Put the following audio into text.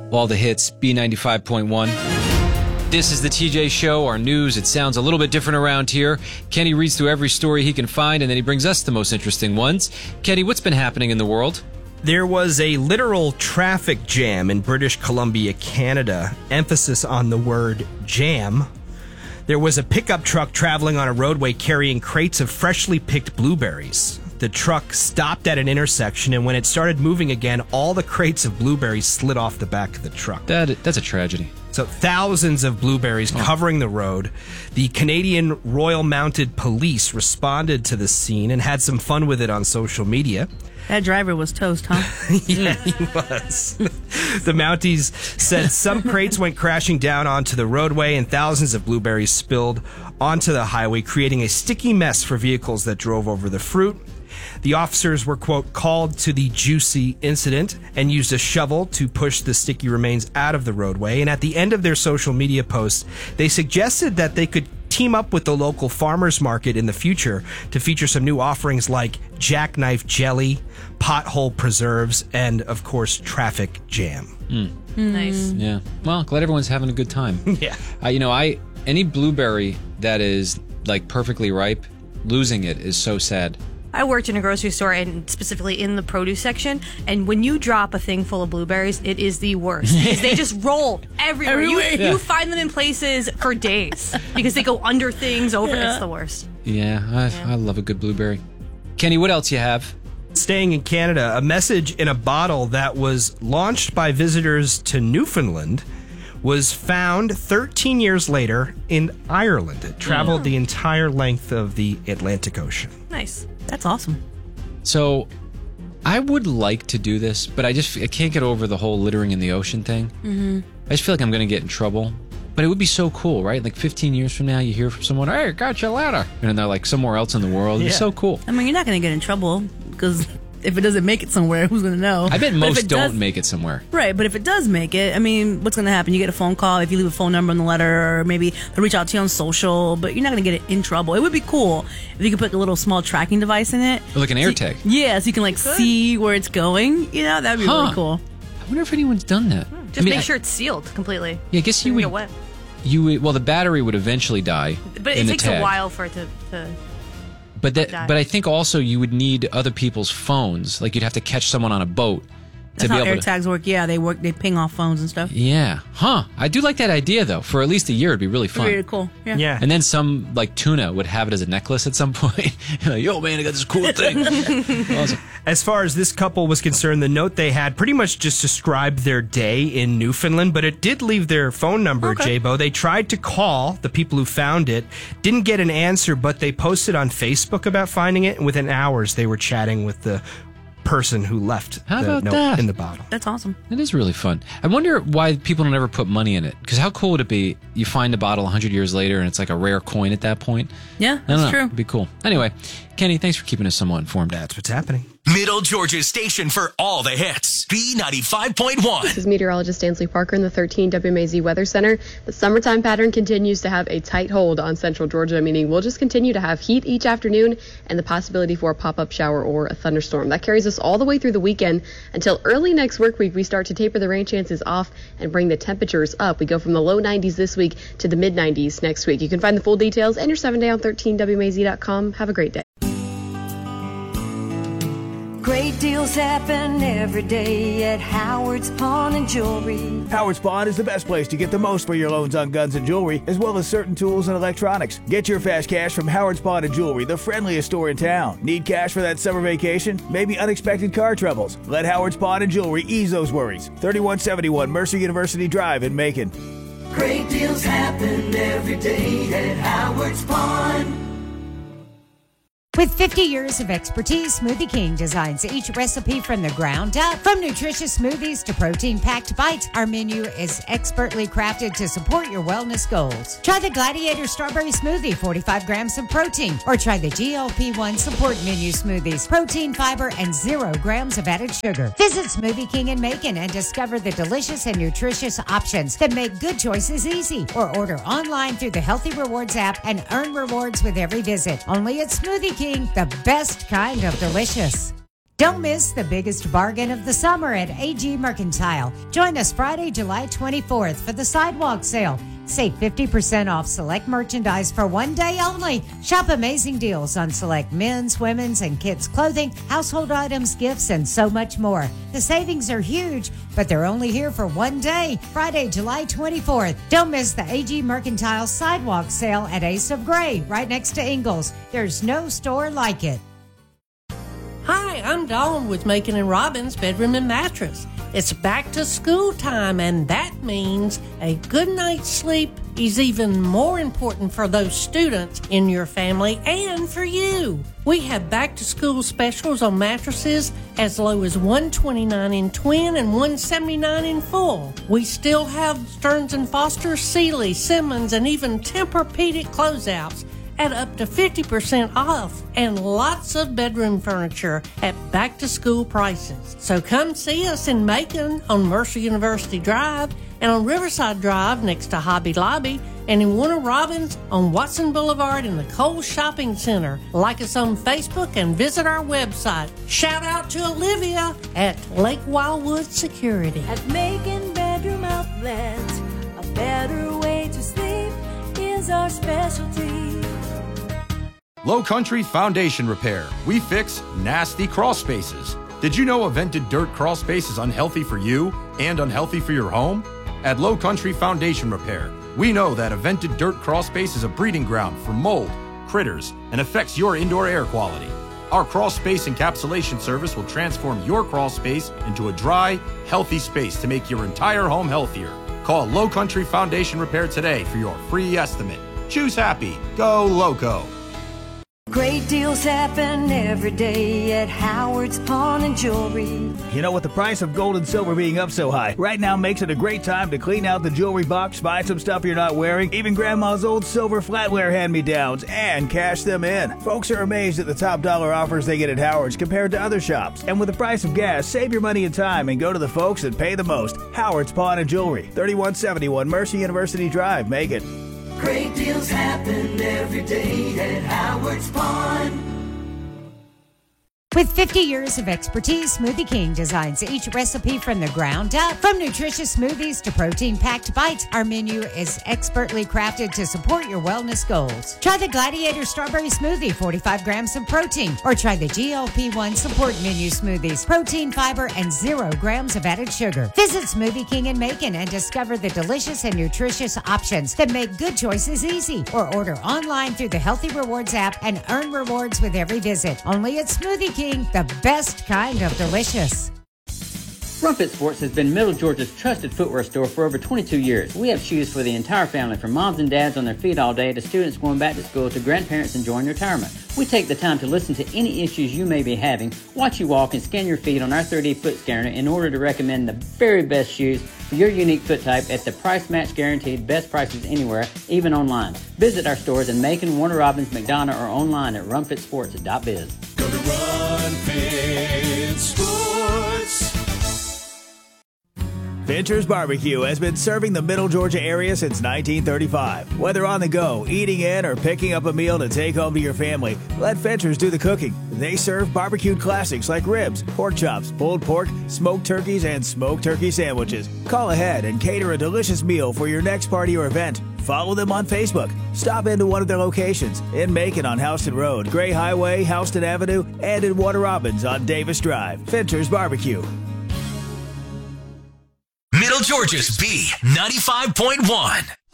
All the hits, B95.1. This is the TJ Show, our news. It sounds a little bit different around here. Kenny reads through every story he can find, and then he brings us the most interesting ones. Kenny, what's been happening in the world? There was a literal traffic jam in British Columbia, Canada. Emphasis on the word jam. There was a pickup truck traveling on a roadway carrying crates of freshly picked blueberries. The truck stopped at an intersection, and when it started moving again, all the crates of blueberries slid off the back of the truck. That's a tragedy. So thousands of blueberries covering the road. The Canadian Royal Mounted Police responded to the scene and had some fun with it on social media. That driver was toast, huh? Yeah, he was. The Mounties said some crates went crashing down onto the roadway and thousands of blueberries spilled onto the highway, creating a sticky mess for vehicles that drove over the fruit. The officers were, quote, called to the juicy incident and used a shovel to push the sticky remains out of the roadway. And at the end of their social media post, they suggested that they could team up with the local farmers market in the future to feature some new offerings like jackknife jelly, pothole preserves, and, of course, traffic jam. Nice. Yeah. Well, glad everyone's having a good time. Yeah. Any blueberry that is, like, perfectly ripe, losing it is so sad. I worked in a grocery store, and specifically in the produce section, and when you drop a thing full of blueberries, it is the worst because they just roll everywhere. You find them in places for days because they go under things, over. Yeah. It's the worst. Yeah, I love a good blueberry. Kenny, what else you have? Staying in Canada, a message in a bottle that was launched by visitors to Newfoundland was found 13 years later in Ireland. It traveled the entire length of the Atlantic Ocean. Nice. That's awesome. So, I would like to do this, but I can't get over the whole littering in the ocean thing. Mm-hmm. I just feel like I'm going to get in trouble. But it would be so cool, right? Like 15 years from now, you hear from someone, hey, got you a ladder. And they're like somewhere else in the world. It'd be so cool. I mean, you're not going to get in trouble because if it doesn't make it somewhere, who's going to know? I bet most don't make it somewhere. Right, but if it does make it, I mean, what's going to happen? You get a phone call if you leave a phone number in the letter, or maybe they'll reach out to you on social, but you're not going to get it in trouble. It would be cool if you could put a little small tracking device in it. Or like an AirTag. Yeah, so you can see where it's going. You know, that'd be really cool. I wonder if anyone's done that. Just make sure it's sealed completely. Yeah, I guess you would. Get wet. Well, the battery would eventually die. But it takes a while for it to But I think also you would need other people's phones. Like you'd have to catch someone on a boat. That's how AirTags work. Yeah, they work. They ping off phones and stuff. Yeah. I do like that idea, though. For at least a year, it'd be really fun. Really cool. Yeah. And then some, like, tuna would have it as a necklace at some point. Like, yo, man, I got this cool thing. Awesome. As far as this couple was concerned, the note they had pretty much just described their day in Newfoundland, but it did leave their phone number, J-Bo. They tried to call the people who found it, didn't get an answer, but they posted on Facebook about finding it, and within hours they were chatting with the person who left the note in the bottle. That's awesome. It is really fun. I wonder why people don't ever put money in it. Because how cool would it be? You find a bottle 100 years later and it's like a rare coin at that point. Yeah, that's true. It'd be cool. Anyway, Kenny, thanks for keeping us somewhat informed. That's what's happening. Middle Georgia's station for all the hits. B95.1. This is meteorologist Stanley Parker in the 13 WMAZ Weather Center. The summertime pattern continues to have a tight hold on central Georgia, meaning we'll just continue to have heat each afternoon and the possibility for a pop-up shower or a thunderstorm. That carries us all the way through the weekend until early next work week. We start to taper the rain chances off and bring the temperatures up. We go from the low 90s this week to the mid 90s next week. You can find the full details and your 7-day on 13WMAZ.com. Have a great day. Great deals happen every day at Howard's Pawn and Jewelry. Howard's Pawn is the best place to get the most for your loans on guns and jewelry, as well as certain tools and electronics. Get your fast cash from Howard's Pawn and Jewelry, the friendliest store in town. Need cash for that summer vacation? Maybe unexpected car troubles? Let Howard's Pawn and Jewelry ease those worries. 3171 Mercer University Drive in Macon. Great deals happen every day at Howard's Pawn. With 50 years of expertise, Smoothie King designs each recipe from the ground up. From nutritious smoothies to protein-packed bites, our menu is expertly crafted to support your wellness goals. Try the Gladiator Strawberry Smoothie, 45 grams of protein. Or try the GLP-1 Support Menu Smoothies, protein, fiber, and 0 grams of added sugar. Visit Smoothie King in Macon and discover the delicious and nutritious options that make good choices easy. Or order online through the Healthy Rewards app and earn rewards with every visit. Only at Smoothie King, the best kind of delicious. Don't miss the biggest bargain of the summer at AG Mercantile. Join us Friday, July 24th for the sidewalk sale. Save 50% off select merchandise for one day only. Shop amazing deals on select men's, women's, and kids' clothing, household items, gifts, and so much more. The savings are huge, but they're only here for one day, Friday, July 24th. Don't miss the AG Mercantile sidewalk sale at Ace of Gray, right next to Ingles. There's no store like it. Hi, I'm Dawn with Macon and Robbins Bedroom and Mattress. It's back to school time, and that means a good night's sleep is even more important for those students in your family and for you. We have back to school specials on mattresses as low as $129 in twin and $179 in full. We still have Stearns & Foster, Sealy, Simmons, and even Tempur-Pedic closeouts at up to 50% off, and lots of bedroom furniture at back-to-school prices. So come see us in Macon on Mercer University Drive and on Riverside Drive next to Hobby Lobby, and in Warner Robins on Watson Boulevard in the Kohl's Shopping Center. Like us on Facebook and visit our website. Shout out to Olivia at Lake Wildwood Security. At Macon Bedroom Outlets, a better way to sleep is our specialty. Low Country Foundation Repair. We fix nasty crawl spaces. Did you know a vented dirt crawl space is unhealthy for you and unhealthy for your home? At Low Country Foundation Repair, we know that a vented dirt crawl space is a breeding ground for mold, critters, and affects your indoor air quality. Our crawl space encapsulation service will transform your crawl space into a dry, healthy space to make your entire home healthier. Call Low Country Foundation Repair today for your free estimate. Choose happy. Go Loco. Great deals happen every day at Howard's Pawn and Jewelry. You know, with the price of gold and silver being up so high, right now makes it a great time to clean out the jewelry box, buy some stuff you're not wearing, even grandma's old silver flatware hand-me-downs, and cash them in. Folks are amazed at the top dollar offers they get at Howard's compared to other shops. And with the price of gas, save your money and time and go to the folks that pay the most. Howard's Pawn and Jewelry, 3171 Mercer University Drive, Macon. Great deals happen every day at Howard's Pawn. With 50 years of expertise, Smoothie King designs each recipe from the ground up. From nutritious smoothies to protein-packed bites, our menu is expertly crafted to support your wellness goals. Try the Gladiator Strawberry Smoothie, 45 grams of protein. Or try the GLP-1 Support Menu Smoothies, protein, fiber, and 0 grams of added sugar. Visit Smoothie King in Macon and discover the delicious and nutritious options that make good choices easy. Or order online through the Healthy Rewards app and earn rewards with every visit. Only at Smoothie King, the best kind of delicious. Rumfit Sports has been Middle Georgia's trusted footwear store for over 22 years. We have shoes for the entire family, from moms and dads on their feet all day to students going back to school to grandparents enjoying retirement. We take the time to listen to any issues you may be having, watch you walk, and scan your feet on our 3D foot scanner in order to recommend the very best shoes for your unique foot type at the price match guaranteed best prices anywhere, even online. Visit our stores in Macon, Warner Robins, McDonough, or online at rumfitsports.biz. Go to Run Fit Sports. Fincher's Barbecue has been serving the Middle Georgia area since 1935. Whether on the go, eating in, or picking up a meal to take home to your family, let Fincher's do the cooking. They serve barbecued classics like ribs, pork chops, pulled pork, smoked turkeys, and smoked turkey sandwiches. Call ahead and cater a delicious meal for your next party or event. Follow them on Facebook. Stop into one of their locations in Macon on Houston Road, Gray Highway, Houston Avenue, and in Warner Robins on Davis Drive. Fincher's Barbecue. Middle Georgia's B95.1.